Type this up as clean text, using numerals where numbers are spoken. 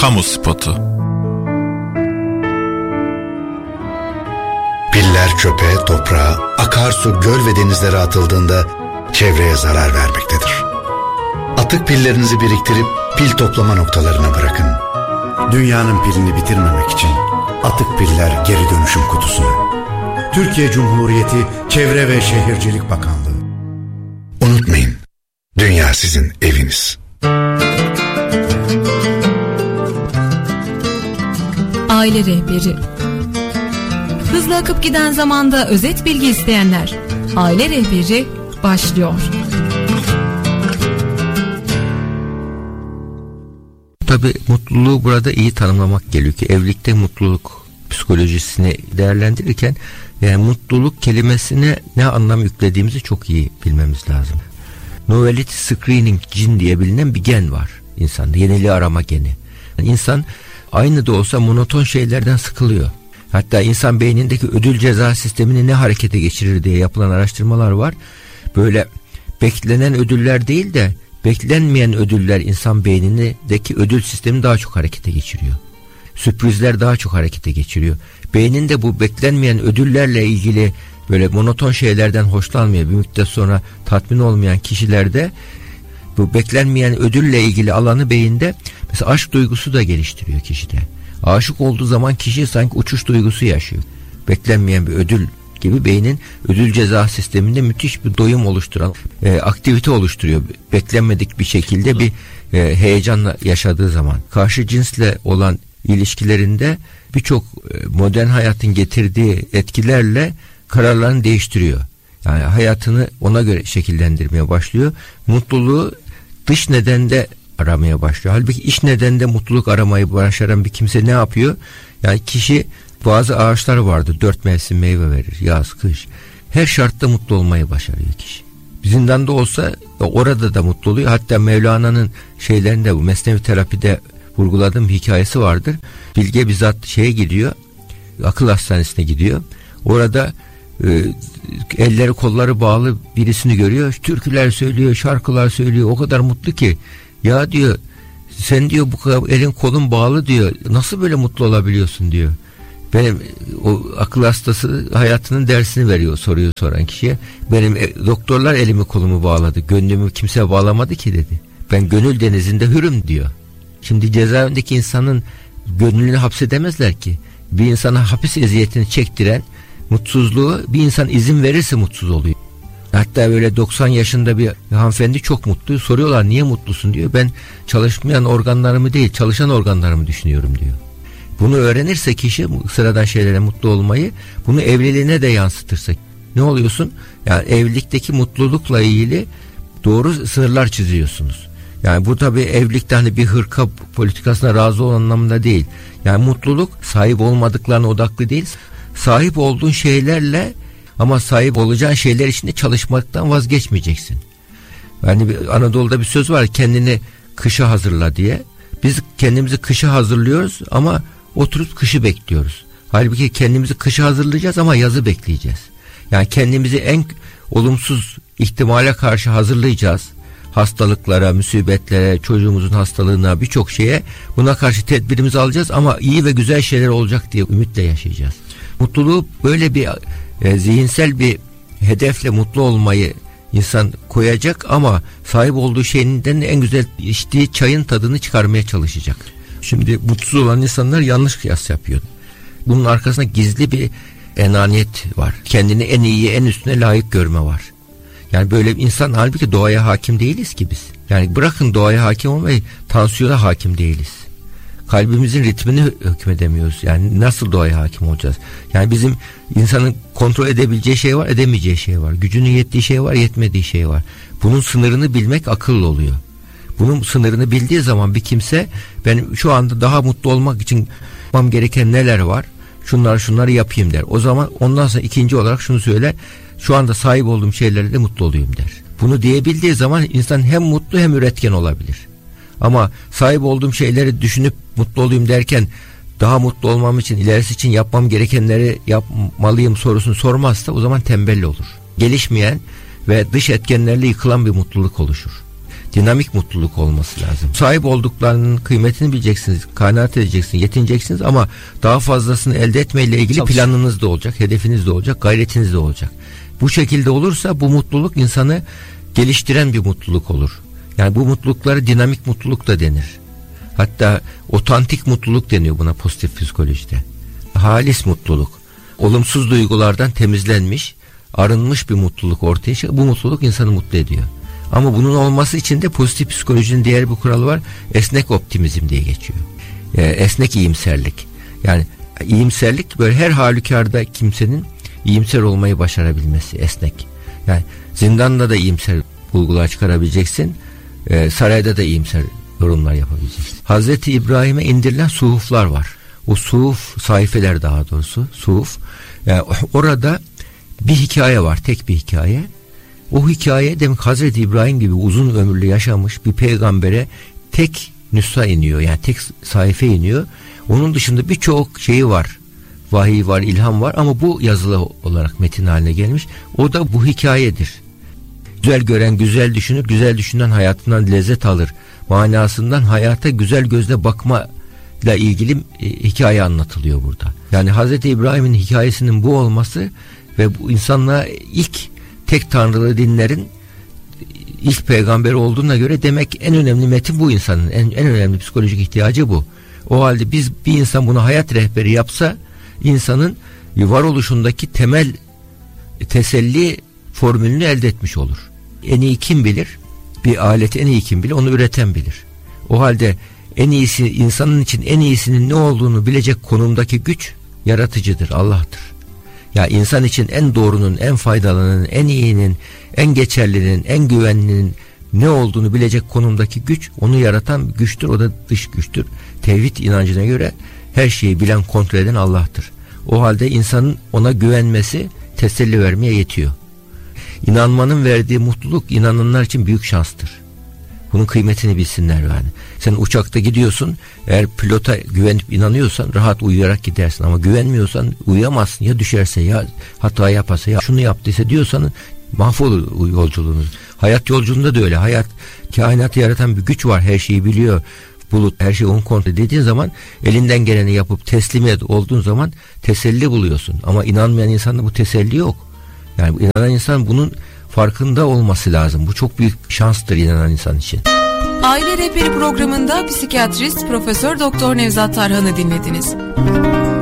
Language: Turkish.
Kamu spotu. Piller çöpe, toprağa, akarsu, göl ve denizlere atıldığında çevreye zarar vermektedir. Atık pillerinizi biriktirip pil toplama noktalarına bırakın. Dünyanın pilini bitirmemek için atık piller geri dönüşüm kutusuna. Türkiye Cumhuriyeti Çevre ve Şehircilik Bakanlığı. Unutmayın, dünya sizin eviniz. Aile rehberi. Hızla akıp giden zamanda özet bilgi isteyenler. Aile rehberi başlıyor. Tabii mutluluğu burada iyi tanımlamak gerekiyor ki evlilikte mutluluk psikolojisini değerlendirirken yani mutluluk kelimesine ne anlam yüklediğimizi çok iyi bilmemiz lazım. Novelty Screening Gene diye bilinen bir gen var insanda, yeniliği arama geni. Yani insan aynı da olsa monoton şeylerden sıkılıyor. Hatta insan beynindeki ödül ceza sistemini ne harekete geçirir diye yapılan araştırmalar var. Böyle beklenen ödüller değil de beklenmeyen ödüller insan beynindeki ödül sistemini daha çok harekete geçiriyor. Sürprizler daha çok harekete geçiriyor. Beyninde bu beklenmeyen ödüllerle ilgili böyle monoton şeylerden hoşlanmıyor. Bir müddet sonra tatmin olmayan kişilerde bu beklenmeyen ödülle ilgili alanı beyinde mesela aşk duygusu da geliştiriyor kişide. Aşık olduğu zaman kişi sanki uçuş duygusu yaşıyor. Beklenmeyen bir ödül gibi beynin ödül ceza sisteminde müthiş bir doyum oluşturan aktivite oluşturuyor. Beklenmedik bir şekilde bir heyecanla yaşadığı zaman. Karşı cinsle olan ilişkilerinde birçok modern hayatın getirdiği etkilerle kararlarını değiştiriyor. Yani hayatını ona göre şekillendirmeye başlıyor. Mutluluğu dış nedende aramaya başlıyor. Halbuki iç nedende mutluluk aramayı başaran bir kimse ne yapıyor? Yani kişi, bazı ağaçlar vardı, 4 mevsim meyve verir, yaz, kış. Her şartta mutlu olmayı başarıyor kişi. Zindanda olsa orada da mutlu oluyor. Hatta Mevlana'nın şeylerinde, bu Mesnevi Terapi'de vurguladığım bir hikayesi vardır. Bilge bizzat şeye gidiyor, akıl hastanesine gidiyor. Orada elleri kolları bağlı birisini görüyor. Türküler söylüyor, şarkılar söylüyor. O kadar mutlu ki. Ya diyor, sen diyor bu kadar elin kolun bağlı diyor. Nasıl böyle mutlu olabiliyorsun diyor. Benim o akıl hastası hayatının dersini veriyor, soruyu soran kişiye. Benim doktorlar elimi kolumu bağladı. Gönlümü kimse bağlamadı ki dedi. Ben gönül denizinde hürüm diyor. Şimdi cezaevindeki insanın gönlünü hapsedemezler ki. Bir insana hapis eziyetini çektiren mutsuzluğu bir insan izin verirse mutsuz oluyor. Hatta böyle 90 yaşında bir hanımefendi çok mutlu. Soruyorlar niye mutlusun diyor. Ben çalışmayan organlarımı değil, çalışan organlarımı düşünüyorum diyor. Bunu öğrenirse kişi sıradan şeylere mutlu olmayı, bunu evliliğine de yansıtırsa ne oluyorsun? Yani evlilikteki mutlulukla ilgili doğru sınırlar çiziyorsunuz. Yani bu tabii evlilikte hani bir hırka politikasına razı olan anlamında değil. Yani mutluluk sahip olmadıklarına odaklı değil. Sahip olduğun şeylerle ama sahip olacağın şeyler içinde çalışmaktan vazgeçmeyeceksin. Yani Anadolu'da bir söz var, kendini kışa hazırla diye. Biz kendimizi kışa hazırlıyoruz ama oturup kışı bekliyoruz. Halbuki kendimizi kışa hazırlayacağız ama yazı bekleyeceğiz. Yani kendimizi en olumsuz ihtimale karşı hazırlayacağız. Hastalıklara, musibetlere, çocuğumuzun hastalığına, birçok şeye buna karşı tedbirimizi alacağız ama iyi ve güzel şeyler olacak diye ümitle yaşayacağız. Mutluluğu böyle bir zihinsel bir hedefle mutlu olmayı insan koyacak ama sahip olduğu şeyinden en güzel içtiği çayın tadını çıkarmaya çalışacak. Şimdi mutsuz olan insanlar yanlış kıyas yapıyor. Bunun arkasında gizli bir enaniyet var. Kendini en iyi, en üstüne layık görme var. Yani böyle bir insan, halbuki doğaya hakim değiliz ki biz. Yani bırakın doğaya hakim olmayı, tansiyona hakim değiliz. Kalbimizin ritmini hükmedemiyoruz. Yani nasıl doğaya hakim olacağız? Yani bizim insanın kontrol edebileceği şey var, edemeyeceği şey var. Gücünün yettiği şey var, yetmediği şey var. Bunun sınırını bilmek akıllı oluyor. Bunun sınırını bildiği zaman bir kimse, ben şu anda daha mutlu olmak için yapmam gereken neler var? Şunları yapayım der. O zaman ondan sonra ikinci olarak şunu söyler. Şu anda sahip olduğum şeylerle de mutlu olayım der. Bunu diyebildiği zaman insan hem mutlu hem üretken olabilir. Ama sahip olduğum şeyleri düşünüp mutlu olayım derken daha mutlu olmam için, ilerisi için yapmam gerekenleri yapmalıyım sorusunu sormazsa o zaman tembel olur. Gelişmeyen ve dış etkenlerle yıkılan bir mutluluk oluşur. dinamik mutluluk olması lazım. Sahip olduklarının kıymetini bileceksiniz, kanaat edeceksiniz, yetineceksiniz ama daha fazlasını elde etmeyle ilgili planınız da olacak, hedefiniz de olacak, gayretiniz de olacak. Bu şekilde olursa bu mutluluk insanı geliştiren bir mutluluk olur. Yani bu mutluluklara dinamik mutluluk da denir. Hatta otantik mutluluk deniyor buna pozitif psikolojide. Halis mutluluk. Olumsuz duygulardan temizlenmiş, arınmış bir mutluluk ortaya çıkıyor. Bu mutluluk insanı mutlu ediyor. Ama bunun olması için de pozitif psikolojinin diğer bir kuralı var. Esnek optimizm diye geçiyor. Esnek iyimserlik. Yani iyimserlik böyle her halükarda kimsenin iyimser olmayı başarabilmesi, esnek. Yani zindanda da iyimser bulgular çıkarabileceksin. Sarayda da iyimser yorumlar yapabileceksin. Hazreti İbrahim'e indirilen suhuflar var. O suhuf, sayfeler daha doğrusu, suhuf. Yani orada bir hikaye var, tek bir hikaye. O hikaye demek Hazreti İbrahim gibi uzun ömürlü yaşamış bir peygambere tek nüsha iniyor. Yani tek sayfa iniyor. Onun dışında birçok şeyi var. Vahiy var, ilham var ama bu yazılı olarak metin haline gelmiş. O da bu hikayedir. Güzel gören güzel düşünür, güzel düşünen hayatından lezzet alır. Manasından hayata güzel gözle bakmayla ilgili hikaye anlatılıyor burada. Yani Hazreti İbrahim'in hikayesinin bu olması ve bu insanlığa ilk tek tanrılı dinlerin ilk peygamberi olduğuna göre demek en önemli metin bu insanın. En önemli psikolojik ihtiyacı bu. O halde bir insan bunu hayat rehberi yapsa insanın varoluşundaki temel teselli formülünü elde etmiş olur. En iyi kim bilir? Bir aleti en iyi kim bilir? Onu üreten bilir. O halde en iyisi, insanın için en iyisinin ne olduğunu bilecek konumdaki güç yaratıcıdır, Allah'tır. Ya insan için en doğrunun, en faydalının, en iyinin, en geçerlinin, en güvenlinin ne olduğunu bilecek konumdaki güç onu yaratan güçtür. O da dış güçtür. Tevhid inancına göre her şeyi bilen, kontrol eden Allah'tır. O halde insanın ona güvenmesi teselli vermeye yetiyor. İnanmanın verdiği mutluluk inananlar için büyük şanstır. Bunun kıymetini bilsinler yani. Sen uçakta gidiyorsun, eğer pilota güvenip inanıyorsan rahat uyuyarak gidersin ama güvenmiyorsan uyuyamazsın. Ya düşerse, ya hata yaparsa, ya şunu yaptıysa diyorsan mahvolur yolculuğunuz. Hayat yolculuğunda da öyle. Hayat, kainatı yaratan bir güç var, her şeyi biliyor. Bulut, her şeyi onun kontrol dediğin zaman elinden geleni yapıp teslimiyet olduğun zaman teselli buluyorsun. Ama inanmayan insanda bu teselli yok. Yani inanan insan bunun farkında olması lazım. Bu çok büyük şanstır inanan insan için. Aile Rehberi programında psikiyatrist Profesör Doktor Nevzat Tarhan'ı dinlediniz.